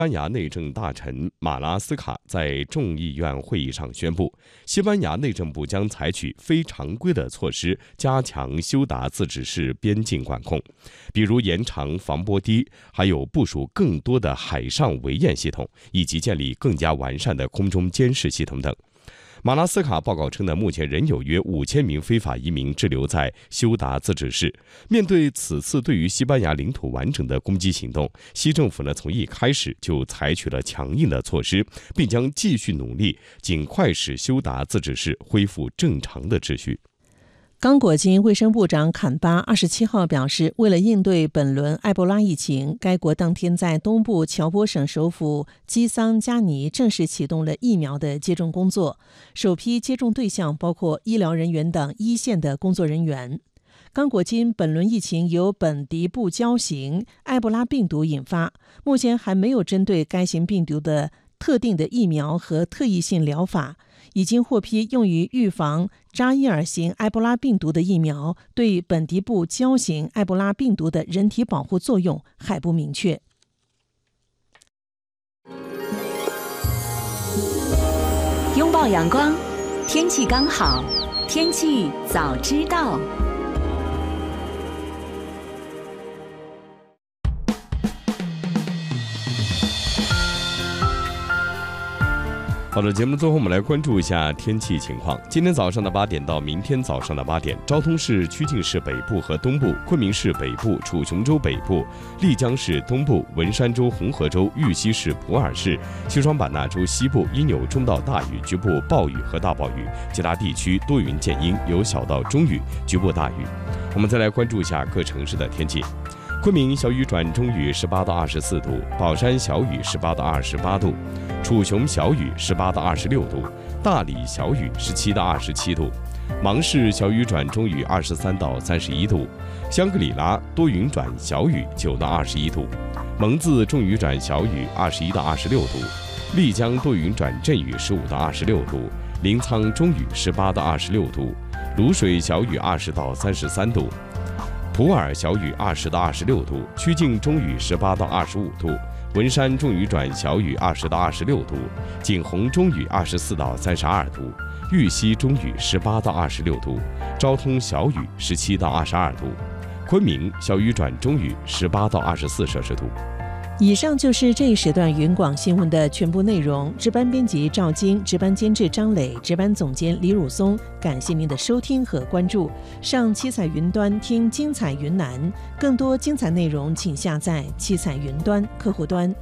班牙内政大臣马拉斯卡在众议院会议上宣布，西班牙内政部将采取非常规的措施，加强休达自治市边境管控，比如延长防波堤，还有部署更多的海上围堰系统，以及建立更加完善的空中监视系统等。马拉斯卡报告称目前仍有约5000名非法移民滞留在休达自治市。面对此次对于西班牙领土完整的攻击行动，西政府从一开始就采取了强硬的措施，并将继续努力，尽快使休达自治市恢复正常的秩序。 刚果金卫生部长坎巴27号表示，为了应对本轮埃博拉疫情，该国当天在东部乔波省首府基桑加尼正式启动了疫苗的接种工作，首批接种对象包括医疗人员等一线的工作人员。刚果金本轮疫情由本迪布胶型埃博拉病毒引发，目前还没有针对该型病毒的特定的疫苗和特异性疗法，已经获批用于预防扎伊尔型埃博拉病毒的疫苗对本迪布胶型埃博拉病毒的人体保护作用还不明确。 拥抱阳光，天气刚好，天气早知道。 好的，节目最后我们来关注一下天气情况。今天早上的8点到明天早上的8点，昭通市、曲靖市北部和东部、昆明市北部、楚雄州北部、丽江市东部、文山州、红河州、玉溪市、普洱市、西双版纳州西部因有中到大雨，局部暴雨和大暴雨，其他地区多云见阴，有小到中雨，局部大雨。我们再来关注一下各城市的天气。昆明小雨转中雨18到24度，宝山小雨18到28度，楚雄小雨18到26度，大理小雨17到27度，芒市小雨转中雨23到31度，香格里拉多云转小雨9到21度，蒙自重雨转小雨21到26度，丽江多云转阵雨15到26度，临沧中雨18到26度，卤水小雨20到33度，普洱小雨20到26度，曲靖中雨18到25度，文山中雨转小雨20到26度，景洪中雨24到32度，玉溪中雨18到26度，昭通小雨17到22度，昆明小雨转中雨18到24摄氏度。 以上就是这一时段云广新闻的全部内容。值班编辑赵晶，值班监制张磊，值班总监李汝松。感谢您的收听和关注。上七彩云端听精彩云南，更多精彩内容请下载七彩云端客户端。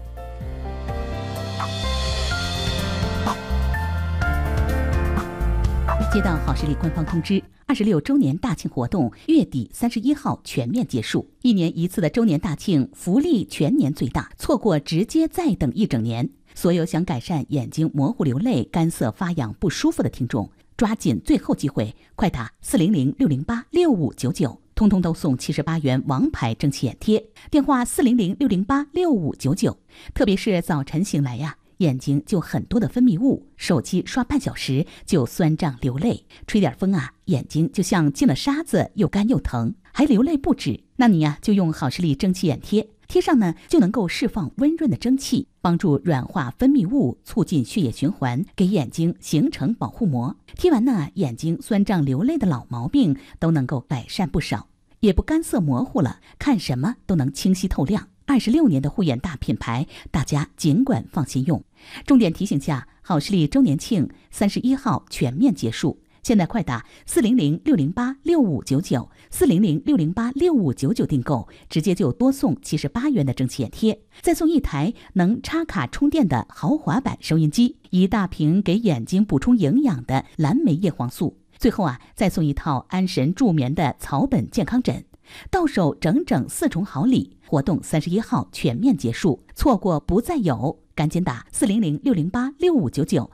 接到好视力官方通知，26周年大庆活动月底31号全面结束。1年1次的周年大庆，福利全年最大，错过直接再等1整年。所有想改善眼睛模糊流泪、干涩发痒不舒服的听众，抓紧最后机会，快打400-608-6599，通通都送78元王牌蒸汽眼贴。电话400-608-6599。特别是早晨醒来呀，眼睛就很多的分泌物，手机刷半小时就酸胀流泪，吹点风啊，眼睛就像进了沙子，又干又疼，还流泪不止。那你呀，就用好视力蒸汽眼贴，贴上呢就能够释放温润的蒸汽，帮助软化分泌物，促进血液循环，给眼睛形成保护膜。贴完呢，眼睛酸胀流泪的老毛病都能够改善不少，也不干涩模糊了，看什么都能清晰透亮。26年的护眼大品牌，大家尽管放心用。重点提醒下，好视力周年庆31号全面结束，现在快打400-608-6599 400-608-6599订购，直接就多送78元的蒸汽眼贴，再送1台能插卡充电的豪华版收音机，1大瓶给眼睛补充营养的蓝莓叶黄素，最后啊再送1套安神助眠的草本健康枕。到手整整4重好礼，活动31号全面结束，错过不再有，赶紧打400-608-6599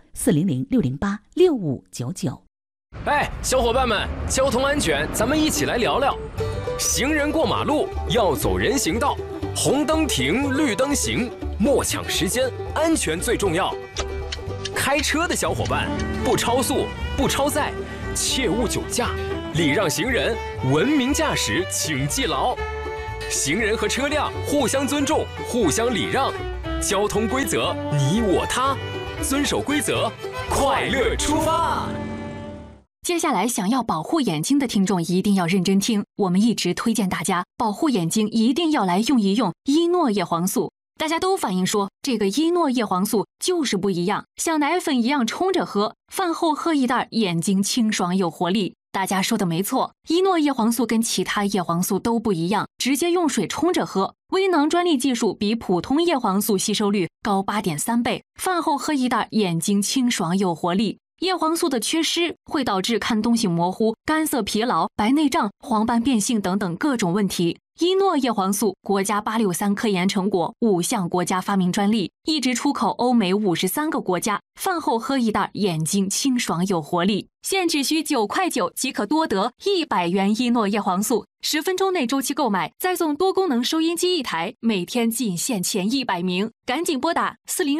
400-608-6599。 哎，小伙伴们，交通安全，咱们一起来聊聊。行人过马路要走人行道，红灯停，绿灯行，莫抢时间，安全最重要。开车的小伙伴，不超速，不超载，切勿酒驾，礼让行人，文明驾驶请记牢。行人和车辆互相尊重，互相礼让， 交通规则你我他，遵守规则，快乐出发。 接下来想要保护眼睛的听众一定要认真听，我们一直推荐大家保护眼睛一定要来用一用伊诺叶黄素。大家都反映说这个伊诺叶黄素就是不一样，像奶粉一样冲着喝，饭后喝一袋眼睛清爽有活力。大家说的没错，伊诺叶黄素跟其他叶黄素都不一样，直接用水冲着喝，微囊专利技术比普通叶黄素吸收率高 8.3 倍，饭后喝一袋眼睛清爽有活力。叶黄素的缺失会导致看东西模糊、干涩疲劳、白内障、黄斑变性等等各种问题。伊诺叶黄素国家863科研成果，5项国家发明专利，一直出口欧美53个国家。饭后喝一袋，眼睛清爽有活力。现只需9.9块即可多得100元伊诺叶黄素，10分钟内周期购买，再送多功能收音机1台，每天仅限前100名，赶紧拨打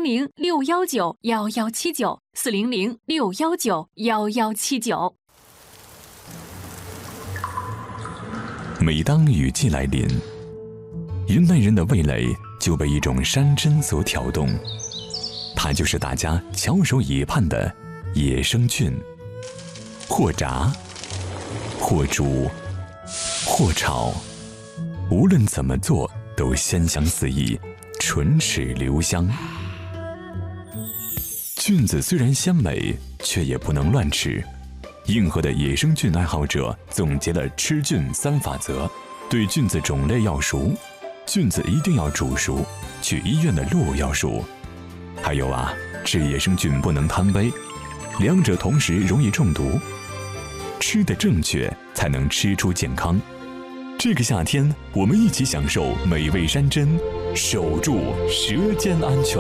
400-619-1179，400-619-1179。 每当雨季来临，云南人的味蕾就被一种山珍所挑动，它就是大家翘首以盼的野生菌。或炸，或煮，或炒，无论怎么做都鲜香四溢，唇齿留香。菌子虽然鲜美，却也不能乱吃。硬核的野生菌爱好者总结了吃菌3法则：对菌子种类要熟，菌子一定要煮熟，去医院的路要熟。还有啊，吃野生菌不能贪杯，两者同时容易中毒。吃得正确，才能吃出健康。这个夏天，我们一起享受美味山珍，守住舌尖安全。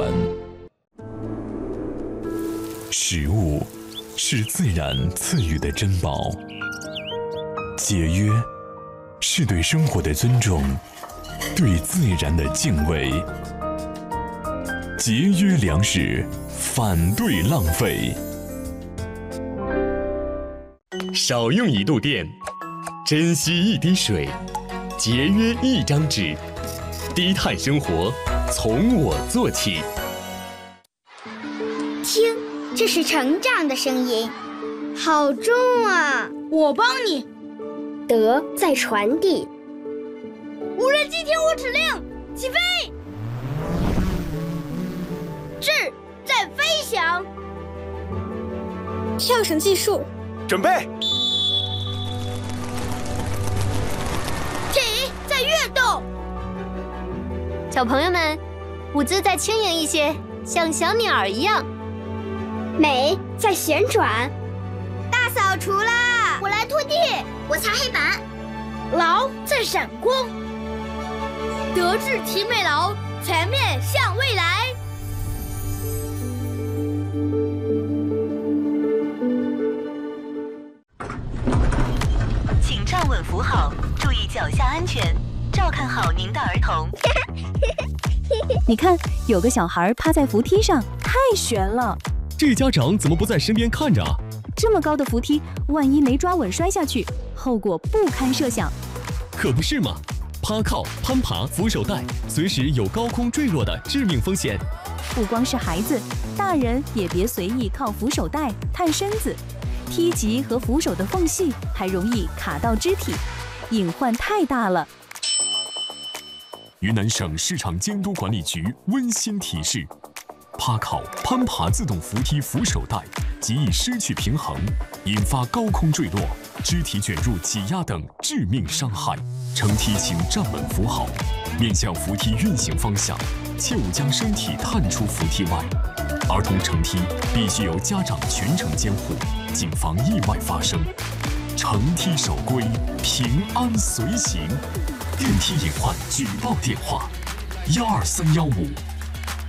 食物是自然赐予的珍宝，节约是对生活的尊重，对自然的敬畏。节约粮食，反对浪费。 少用1度电，珍惜1滴水，节约1张纸，低碳生活从我做起。 听，这是成长的声音，好重啊！ 我帮你。 德在传递。 无人机听我指令，起飞！智在飞翔。 跳绳计数。 准备。 体在跃动。 小朋友们，舞姿再轻盈一些，像小鸟一样。 美在旋转。 大扫除啦！ 我来拖地，我擦黑板。 劳在闪光。德智体美劳，全面向未来。 站稳扶好，注意脚下安全，照看好您的儿童。 你看，有个小孩趴在扶梯上，太悬了。 这家长怎么不在身边看着啊？ 这么高的扶梯，万一没抓稳摔下去，后果不堪设想。 可不是嘛，趴靠、攀爬、扶手带，随时有高空坠落的致命风险。 不光是孩子，大人也别随意靠扶手带探身子。梯级和扶手的缝隙还容易卡到肢体，隐患太大了。 云南省市场监督管理局温馨提示：趴靠、攀爬自动扶梯扶手带极易失去平衡，引发高空坠落、肢体卷入挤压等致命伤害。乘梯请站稳扶好，面向扶梯运行方向，切勿将身体探出扶梯外。儿童乘梯必须由家长全程监护，谨防意外发生。乘梯守规，平安随行。电梯隐患举报电话：12315